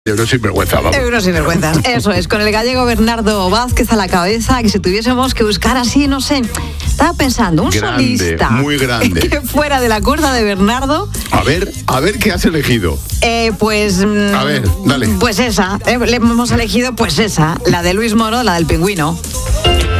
Euros sinvergüenza, vamos. Euros sinvergüenzas, eso es, con el gallego Bernardo Vázquez a la cabeza, que si tuviésemos que buscar así, no sé, estaba pensando, un Grande, solista muy grande. que fuera de la cuerda de Bernardo. A ver qué has elegido. Pues... A ver, dale. Pues esa, le hemos elegido pues esa, la de Luis Moro, la del Pingüino.